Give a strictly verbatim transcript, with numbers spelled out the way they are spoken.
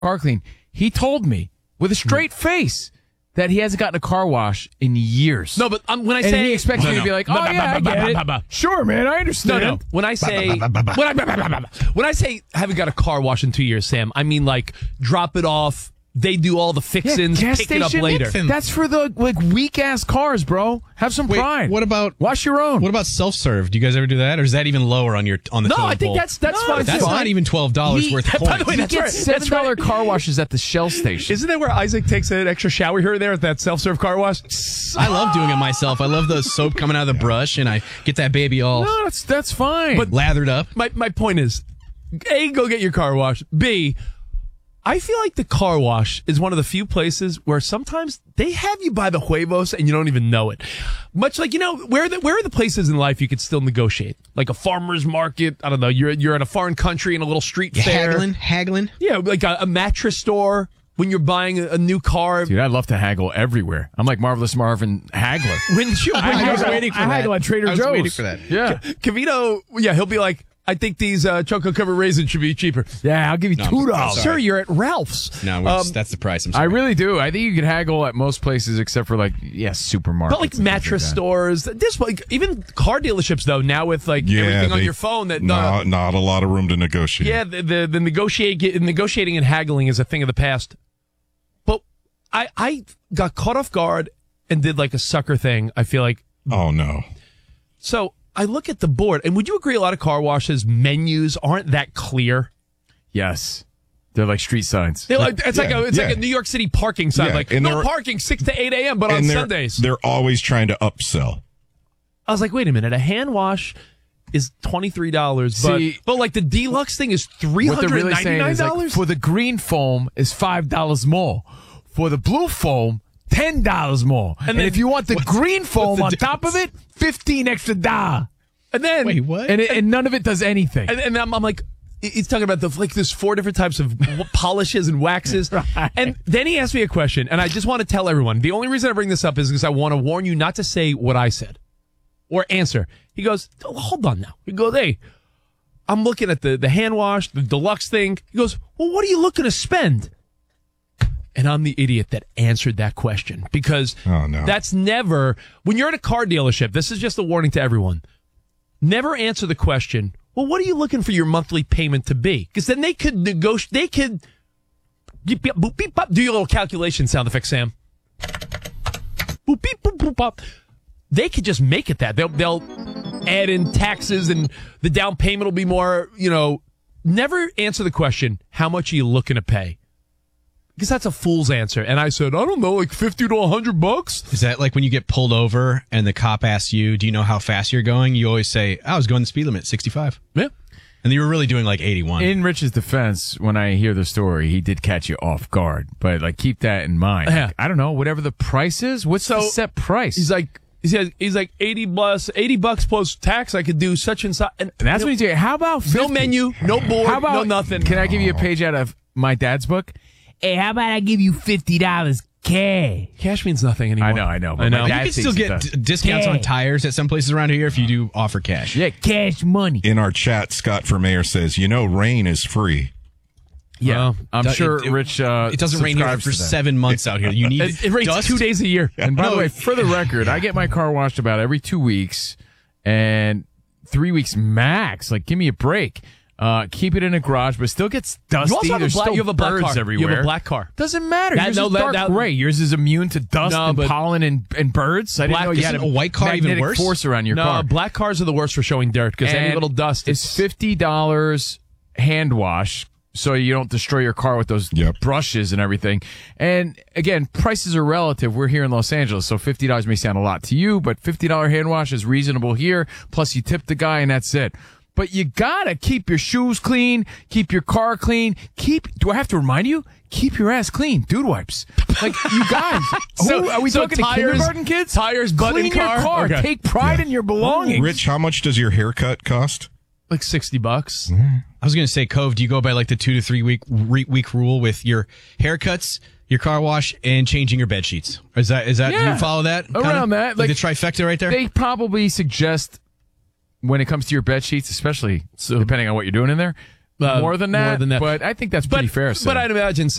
car clean. He told me with a straight face that he hasn't gotten a car wash in years. No, but um, when I and say... he expects no, me no. to be like, oh, yeah, I get it. Sure, man, I understand. No, no. When I say... when, I, when I say haven't got a car wash in two years, Sam, I mean like drop it off. They do all the fixins, yeah, gas pick it up station later. Nixon. That's for the like weak ass cars, bro. Have some Wait, pride. What about wash your own? What about self serve? Do you guys ever do that, or is that even lower on your on the? No, totem I think pole? that's that's No, fine. That's fine. not even twelve dollars He- worth of by the points. way, You that's get right. seven That's dollar right. car washes at the Shell station. Isn't that where Isaac takes an extra shower here or there at that self-serve car wash? I love doing it myself. I love the soap coming out of the brush, and I get that baby all No, that's that's fine. But- lathered up. My my point is, A, go get your car washed. B, I feel like the car wash is one of the few places where sometimes they have you by the huevos and you don't even know it. Much like, you know, where are the, where are the places in life you could still negotiate? Like a farmer's market. I don't know. You're you're in a foreign country in a little street fair. Haggling, haggling. Yeah, like a, a mattress store when you're buying a, a new car. Dude, I'd love to haggle everywhere. I'm like Marvelous Marvin haggler. When you, when I you- was waiting for I that. haggle at Trader I was Joe's. waiting for that. Yeah. Cavito, yeah, he'll be like, I think these uh, chocolate covered raisins should be cheaper. Yeah, I'll give you No, two I'm dollars. sorry. Sir, you're at Ralph's. No, Um, that's the price. I'm I sorry. really do. I think you could haggle at most places except for like, yeah, supermarkets. But like and things mattress like that. stores, this like even car dealerships though now with like Yeah, everything on they- your phone that uh, Not, not a lot of room to negotiate. yeah the the, the negotiate negotiating and haggling is a thing of the past. But I I got caught off guard and did like a sucker thing. I feel like Oh, no. so. I look at the board, and would you agree a lot of car washes menus aren't that clear? Yes. They're like street signs. They're like, it's like yeah, a it's yeah. like a New York City parking sign, Yeah, like and no they're- parking six to eight a.m. but on and they're, Sundays. they're always trying to upsell. I was like, wait a minute, a hand wash is twenty-three dollars, but, See- but like the deluxe thing is three What they're hundred really saying ninety-nine is like, dollars? for the green foam is five dollars more. For the blue foam, ten dollars more. And, then- if you want the what's- green foam what's on the top of it, fifteen extra dollars. and then, Wait, what? And, it, and none of it does anything. and, and I'm, I'm like, he's talking about the like there's four different types of w- polishes and waxes. Right. And then he asked me a question, and I just want to tell everyone, the only reason I bring this up is because I want to warn you not to say what I said or answer. He goes, oh, hold on now. He goes, hey, I'm looking at the, the hand wash, the deluxe thing. He goes, well, what are you looking to spend? And I'm the idiot that answered that question because Oh, no. that's never, when you're at a car dealership, this is just a warning to everyone. Never answer the question, well, what are you looking for your monthly payment to be? Because then they could negotiate, they could beep, beep, boop, beep, bop. Do your little calculation sound effect, Sam. Boop, beep, boop, boop, bop. They could just make it that. They'll, they'll add in taxes and the down payment will be more, you know, never answer the question, how much are you looking to pay? Because that's a fool's answer. And I said, I don't know, like fifty to a hundred bucks. Is that like when you get pulled over and the cop asks you, do you know how fast you're going? You always say, I was going the speed limit, sixty-five. Yeah. And you were really doing like eighty-one. In Rich's defense, when I hear the story, he did catch you off guard. But like, keep that in mind. Yeah. Like, I don't know, whatever the price is. What's So, the set price? He's like, he says, he's like eighty plus, eighty bucks plus tax. I could do such and such. And and that's when you say, how about no fifty? menu, no board, How about no nothing. Can I give you a page out of my dad's book? Hey, how about I give you fifty dollars cash? Cash means nothing anymore. I know, I know. but I know. my you dad can still thinks it get does. d- discounts on Yeah. tires at some places around here if you do offer cash. Yeah, cash money. In our chat, Scott for Mayor says, you know, rain is free. Yeah, Well, I'm It- sure it- Rich. Uh, It doesn't rain here subscribes for to that. seven months out here. You need It, it rains dust. two days a year. And by No, the way, for the record, I get my car washed about every two weeks and three weeks max. Like, give me a break. Uh, keep it in a garage, but it still gets dusty. You also have a There's black, still you have a black birds car. everywhere. You have a black car. Doesn't matter. That- Yours no, is that- dark that- gray. Yours is immune to dust No, and but- pollen and, and birds. I didn't Black- know you had isn't a white car even magnetic worse? force around your no, car. black cars are the worst for showing dirt because any And little dust is is fifty dollars hand wash, so you don't destroy your car with those Yep. brushes and everything. And again, prices are relative. We're here in Los Angeles, so fifty dollars may sound a lot to you, but fifty dollars hand wash is reasonable here. Plus, you tip the guy, and that's it. But you gotta keep your shoes clean, keep your car clean, keep. Do I have to remind you? Keep your ass clean. Dude wipes. Like you guys. So- who, are we so talking tires- to kindergarten kids? tires, butt clean in car? your car. Okay. Take pride in your belongings. Rich, how much does your haircut cost? like sixty bucks. I was going to say, Cove, do you go by like the two to three week re- week rule with your haircuts, your car wash, and changing your bed sheets? Is that is that do Yeah. you follow that? Kinda? Around that, like, like- the trifecta right there. They probably suggest when it comes to your bed sheets, especially depending on what you're doing in there, Uh, more than that, More than that. but I think that's pretty but, fair. Sid. But I'd imagine